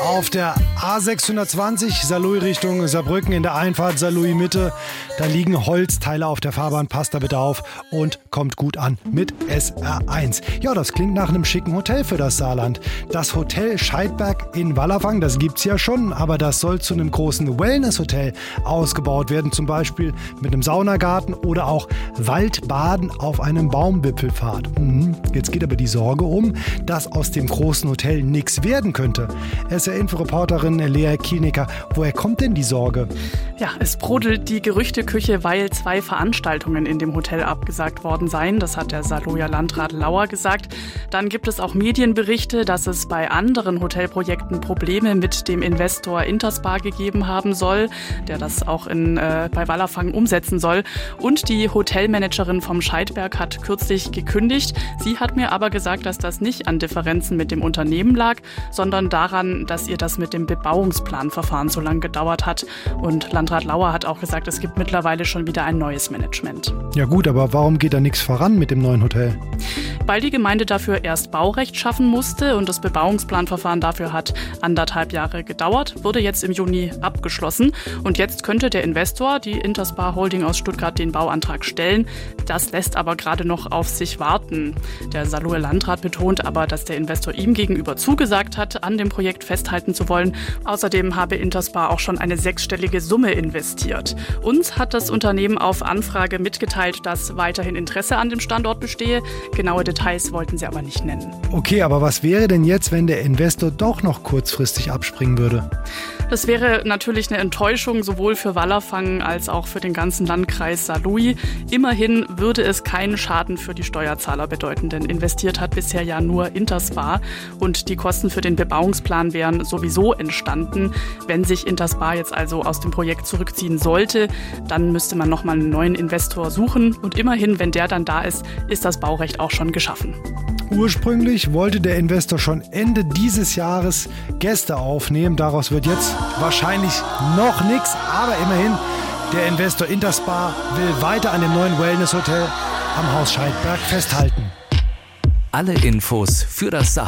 Auf der A620 Saarlouis Richtung Saarbrücken in der Einfahrt Saarlouis Mitte, da liegen Holzteile auf der Fahrbahn. Passt da bitte auf und kommt gut an mit SR1. Ja, das klingt nach einem schicken Hotel für das Saarland. Das Hotel Scheidberg in Wallerfang, das gibt's ja schon, aber das soll zu einem großen Wellness-Hotel ausgebaut werden, zum Beispiel mit einem Saunagarten oder auch Waldbaden auf einem Baumwipfelpfad. Jetzt geht aber die Sorge um, dass aus dem großen Hotel nichts werden könnte. SR-Info-Reporterin Lea Kielnicker, woher kommt denn die Sorge? Ja, es brodelt die Gerüchteküche, weil 2 Veranstaltungen in dem Hotel abgesagt worden seien. Das hat der Saarlouier Landrat Lauer gesagt. Dann gibt es auch Medienberichte, dass es bei anderen Hotelprojekten Probleme mit dem Investor Interspar gegeben haben soll, der das auch bei Wallerfang umsetzen soll. Und die Hotelmanagerin vom Scheidberg hat kürzlich gekündigt. Sie hat mir aber gesagt, dass das nicht an Differenzen mit dem Unternehmen lag, sondern daran, dass ihr das mit dem Bebauungsplanverfahren so lange gedauert hat. Und Landrat Lauer hat auch gesagt, es gibt mittlerweile schon wieder ein neues Management. Ja gut, aber warum geht da nichts voran mit dem neuen Hotel? Weil die Gemeinde dafür erst Baurecht schaffen musste und das Bebauungsplanverfahren dafür hat 1,5 Jahre gedauert, wurde jetzt im Juni abgeschlossen. Und jetzt könnte der Investor, die Interspar Holding aus Stuttgart, den Bauantrag stellen. Das lässt aber gerade noch auf sich warten. Der Saarlouier Landrat betont aber, dass der Investor ihm gegenüber zugesagt hat, an dem Projekt festhalten zu wollen. Außerdem habe Interspar auch schon eine 6-stellige Summe investiert. Uns hat das Unternehmen auf Anfrage mitgeteilt, dass weiterhin Interesse an dem Standort bestehe. Genaue Details wollten sie aber nicht nennen. Okay, aber was wäre denn jetzt, wenn der Investor doch noch kurzfristig abspringen würde? Das wäre natürlich eine Enttäuschung, sowohl für Wallerfang als auch für den ganzen Landkreis Saarlouis. Immerhin würde es keinen Schaden für die Steuerzahler bedeuten, denn investiert hat bisher ja nur Interspar. Und die Kosten für den Bebauungsplan wären sowieso entstanden. Wenn sich Interspar jetzt also aus dem Projekt zurückziehen sollte, dann müsste man nochmal einen neuen Investor suchen. Und immerhin, wenn der dann da ist, ist das Baurecht auch schon geschaffen. Ursprünglich wollte der Investor schon Ende dieses Jahres Gäste aufnehmen. Daraus wird jetzt wahrscheinlich noch nichts. Aber immerhin, der Investor Interspar will weiter an dem neuen Wellness-Hotel am Haus Scheidberg festhalten. Alle Infos für das